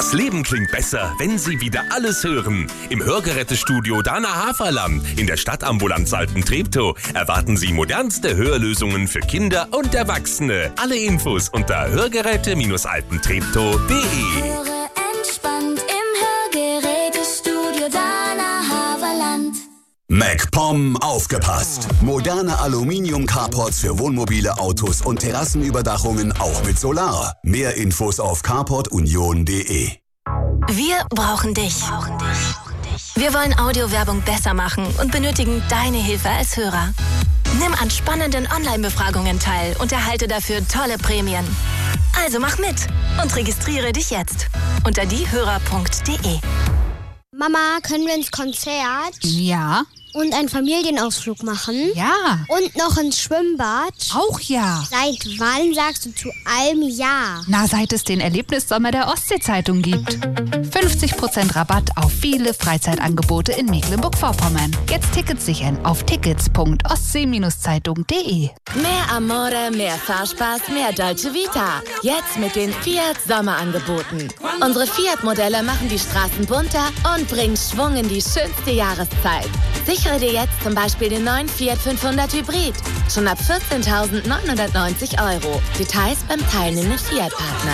Das Leben klingt besser, wenn Sie wieder alles hören. Im Hörgerätestudio Dana Haferland in der Stadtambulanz Alten-Treptow erwarten Sie modernste Hörlösungen für Kinder und Erwachsene. Alle Infos unter hörgeräte-altentreptow.de. Höre entspannt im Hörgerätestudio Dana Haferland. MacPom aufgepasst! Moderne Aluminium-Carports für Wohnmobile, Autos und Terrassenüberdachungen auch mit Solar. Mehr Infos auf carportunion.de. Wir brauchen dich. Wir wollen Audiowerbung besser machen und benötigen deine Hilfe als Hörer. Nimm an spannenden Online-Befragungen teil und erhalte dafür tolle Prämien. Also mach mit und registriere dich jetzt unter diehörer.de. Mama, können wir ins Konzert? Ja. Und einen Familienausflug machen? Ja. Und noch ins Schwimmbad? Auch ja. Seit wann sagst du zu allem ja? Na, seit es den Erlebnissommer der Ostsee-Zeitung gibt. 50% Rabatt auf viele Freizeitangebote in Mecklenburg-Vorpommern. Jetzt Tickets sichern auf tickets.ostsee-zeitung.de. Mehr Amore, mehr Fahrspaß, mehr Dolce Vita. Jetzt mit den Fiat Sommerangeboten. Unsere Fiat-Modelle machen die Straßen bunter und bringen Schwung in die schönste Jahreszeit. Sichere dir jetzt zum Beispiel den neuen Fiat 500 Hybrid. Schon ab 14.990 €. Details beim teilnehmenden Fiat-Partner.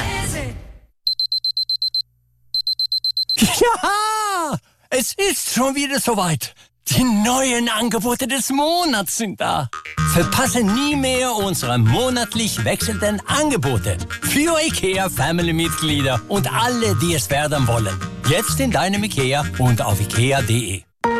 Ja, es ist schon wieder soweit. Die neuen Angebote des Monats sind da. Verpasse nie mehr unsere monatlich wechselnden Angebote für IKEA-Family-Mitglieder und alle, die es werden wollen. Jetzt in deinem IKEA und auf ikea.de.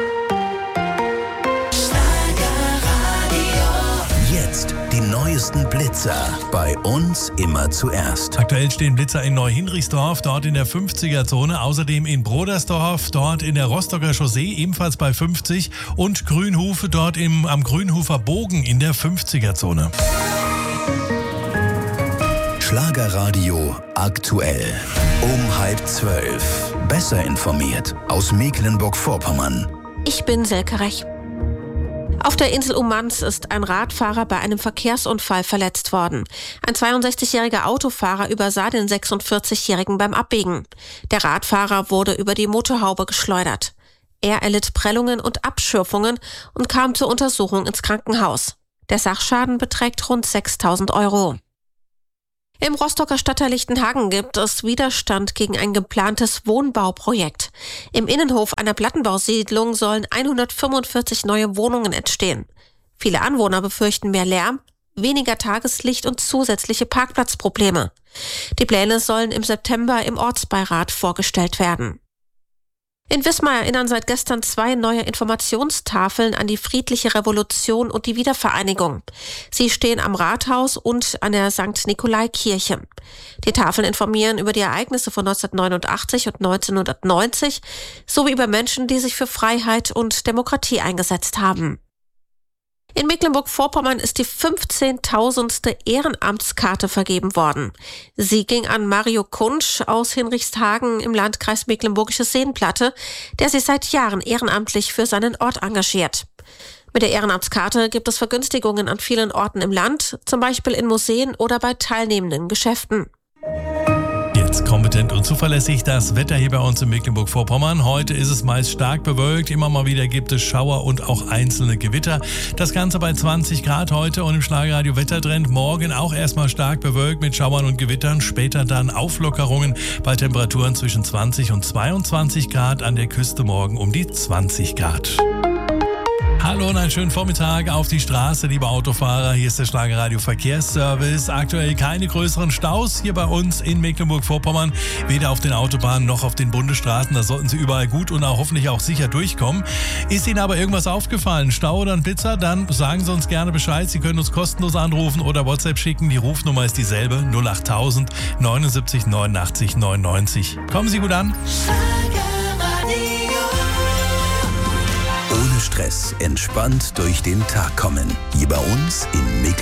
Jetzt die neuesten Blitzer. Bei uns immer zuerst. Aktuell stehen Blitzer in Neuhinrichsdorf, dort in der 50er-Zone. Außerdem in Brodersdorf, dort in der Rostocker Chaussee, ebenfalls bei 50. Und Grünhufe, dort am Grünhufer Bogen in der 50er-Zone. Schlagerradio aktuell. Um 11:30. Besser informiert aus Mecklenburg-Vorpommern. Ich bin Silke Rech. Auf der Insel Ummanz ist ein Radfahrer bei einem Verkehrsunfall verletzt worden. Ein 62-jähriger Autofahrer übersah den 46-Jährigen beim Abbiegen. Der Radfahrer wurde über die Motorhaube geschleudert. Er erlitt Prellungen und Abschürfungen und kam zur Untersuchung ins Krankenhaus. Der Sachschaden beträgt rund 6.000 €. Im Rostocker Stadtteil Lichtenhagen gibt es Widerstand gegen ein geplantes Wohnbauprojekt. Im Innenhof einer Plattenbausiedlung sollen 145 neue Wohnungen entstehen. Viele Anwohner befürchten mehr Lärm, weniger Tageslicht und zusätzliche Parkplatzprobleme. Die Pläne sollen im September im Ortsbeirat vorgestellt werden. In Wismar erinnern seit gestern 2 neue Informationstafeln an die friedliche Revolution und die Wiedervereinigung. Sie stehen am Rathaus und an der St. Nikolai-Kirche. Die Tafeln informieren über die Ereignisse von 1989 und 1990 sowie über Menschen, die sich für Freiheit und Demokratie eingesetzt haben. In Mecklenburg-Vorpommern ist die 15.000. Ehrenamtskarte vergeben worden. Sie ging an Mario Kunsch aus Hinrichshagen im Landkreis Mecklenburgische Seenplatte, der sich seit Jahren ehrenamtlich für seinen Ort engagiert. Mit der Ehrenamtskarte gibt es Vergünstigungen an vielen Orten im Land, zum Beispiel in Museen oder bei teilnehmenden Geschäften. Jetzt kompetent und zuverlässig das Wetter hier bei uns in Mecklenburg-Vorpommern. Heute ist es meist stark bewölkt, immer mal wieder gibt es Schauer und auch einzelne Gewitter. Das Ganze bei 20 Grad heute und im Schlagerradio Wettertrend morgen auch erstmal stark bewölkt mit Schauern und Gewittern. Später dann Auflockerungen bei Temperaturen zwischen 20 und 22 Grad, an der Küste morgen um die 20 Grad. Hallo und einen schönen Vormittag auf die Straße, liebe Autofahrer. Hier ist der Schlagerradio Verkehrsservice. Aktuell keine größeren Staus hier bei uns in Mecklenburg-Vorpommern. Weder auf den Autobahnen noch auf den Bundesstraßen. Da sollten Sie überall gut und auch hoffentlich auch sicher durchkommen. Ist Ihnen aber irgendwas aufgefallen, Stau oder ein Blitzer, dann sagen Sie uns gerne Bescheid. Sie können uns kostenlos anrufen oder WhatsApp schicken. Die Rufnummer ist dieselbe, 08000 79 89 99. Kommen Sie gut an. Ohne Stress, entspannt durch den Tag kommen. Hier bei uns in Mecklenburg.